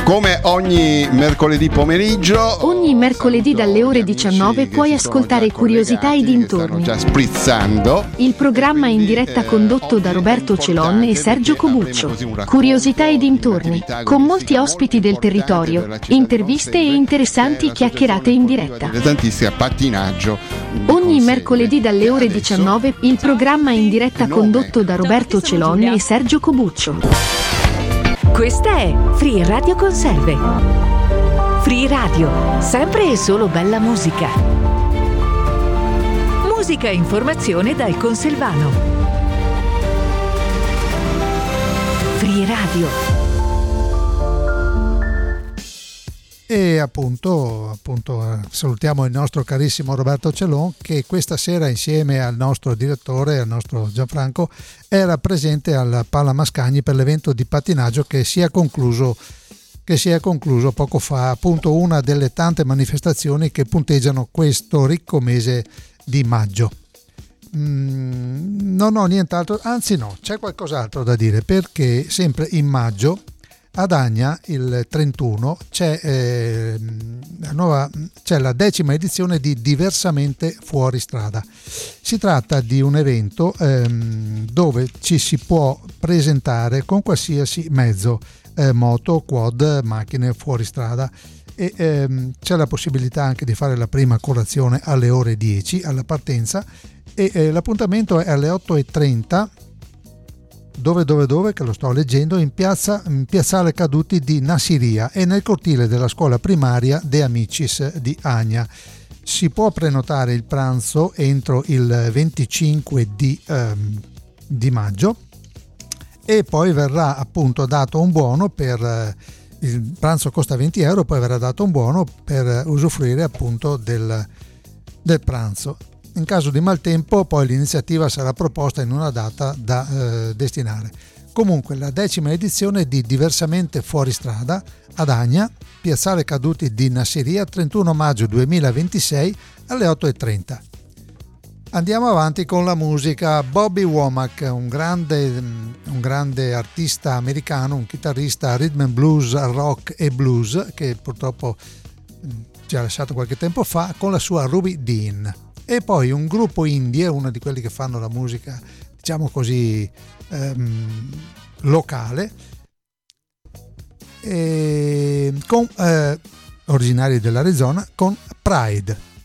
Come ogni mercoledì pomeriggio, Ogni mercoledì dalle ore 19 puoi ascoltare Curiosità e dintorni. Stanno già sprizzando. Il programma in diretta condotto da Roberto Celon e Sergio Cobuccio. Curiosità e dintorni, con molti ospiti del territorio, interviste e interessanti chiacchierate in diretta. Interessantissima, pattinaggio. Ogni mercoledì dalle ore 19 il programma in diretta condotto da Roberto Celon e Sergio Cobuccio. Questa è Free Radio Conserve. Free Radio, sempre e solo bella musica. Musica e informazione dal Conselvano. Free Radio. E appunto salutiamo il nostro carissimo Roberto Celon, che questa sera insieme al nostro direttore, al nostro Gianfranco, era presente al Pala Mascagni per l'evento di pattinaggio che si è concluso poco fa, appunto una delle tante manifestazioni che punteggiano questo ricco mese di maggio. Non ho nient'altro, anzi no, c'è qualcos'altro da dire, perché sempre in maggio ad Agna, il 31, c'è la 10ª edizione di Diversamente Fuori Strada. Si tratta di un evento dove ci si può presentare con qualsiasi mezzo, moto, quad, macchine fuori strada, e c'è la possibilità anche di fare la prima colazione alle ore 10 alla partenza, e l'appuntamento è alle 8:30. Dove, che lo sto leggendo, in piazzale Caduti di Nassiria e nel cortile della scuola primaria De Amicis di Agna. Si può prenotare il pranzo entro il 25 di maggio, e poi verrà appunto dato un buono per il pranzo, costa 20 euro, poi verrà dato un buono per usufruire appunto del pranzo. In caso di maltempo poi l'iniziativa sarà proposta in una data da destinare. Comunque la 10ª edizione di Diversamente Fuori Strada ad Agna, piazzale Caduti di Nassiria, 31 maggio 2026 alle 8:30. Andiamo avanti con la musica. Bobby Womack, un grande artista americano, un chitarrista rhythm and blues, rock e blues, che purtroppo ci ha lasciato qualche tempo fa, con la sua Ruby Dean. E poi un gruppo indie, uno di quelli che fanno la musica, diciamo così, locale, originari dell'Arizona, con Pride.